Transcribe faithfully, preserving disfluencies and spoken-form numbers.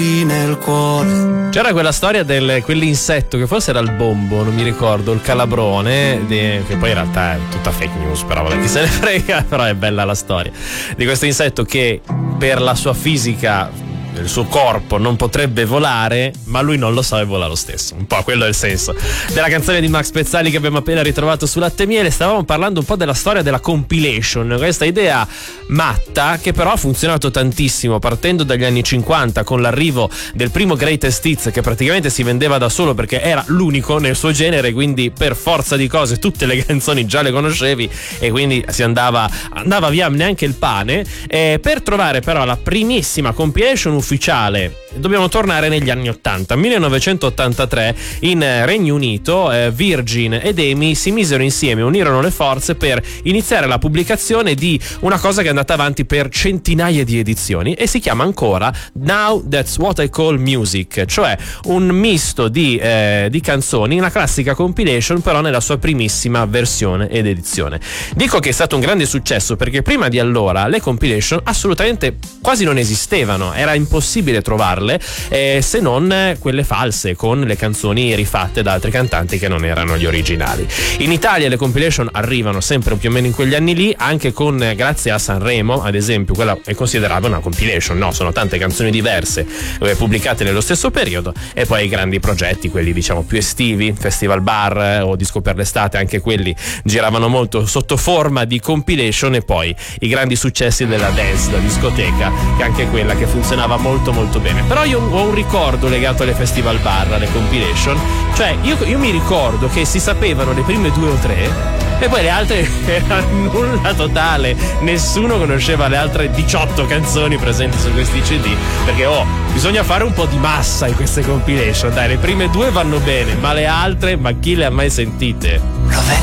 nel cuore. C'era quella storia del quell'insetto che forse era il bombo, non mi ricordo, il calabrone, de, che poi in realtà è tutta fake news, però vabbè, chi se ne frega, però è bella la storia di questo insetto che per la sua fisica, il suo corpo non potrebbe volare, ma lui non lo sa e vola lo stesso. Un po' quello è il senso della canzone di Max Pezzali che abbiamo appena ritrovato su Latte e Miele. Stavamo parlando un po' della storia della compilation, questa idea matta che però ha funzionato tantissimo partendo dagli anni cinquanta con l'arrivo del primo Greatest Hits, che praticamente si vendeva da solo perché era l'unico nel suo genere, quindi per forza di cose tutte le canzoni già le conoscevi e quindi si andava andava via neanche il pane. Eh, per trovare però la primissima compilation ufficiale dobbiamo tornare negli anni ottanta. millenovecentottantatré in Regno Unito eh, Virgin ed EMI si misero insieme, unirono le forze per iniziare la pubblicazione di una cosa che è andata avanti per centinaia di edizioni e si chiama ancora Now That's What I Call Music, cioè un misto di, eh, di canzoni, una classica compilation però nella sua primissima versione ed edizione. Dico che è stato un grande successo perché prima di allora le compilation assolutamente quasi non esistevano, era impossibile trovarle eh, se non quelle false con le canzoni rifatte da altri cantanti che non erano gli originali. In Italia le compilation arrivano sempre più o meno in quegli anni lì, anche con grazie a Sanremo ad esempio, quella è considerata una compilation, no? Sono tante canzoni diverse eh, pubblicate nello stesso periodo, e poi i grandi progetti, quelli diciamo più estivi, Festival Bar eh, o Disco per l'estate, anche quelli giravano molto sotto forma di compilation, e poi i grandi successi della dance da discoteca, che anche quella che funzionava molto molto bene. Però io ho un ricordo legato alle Festival Bar, alle compilation, cioè io, io mi ricordo che si sapevano le prime due o tre e poi le altre erano nulla totale, nessuno conosceva le altre diciotto canzoni presenti su questi C D, perché oh, bisogna fare un po' di massa in queste compilation, dai, le prime due vanno bene, ma le altre, ma chi le ha mai sentite?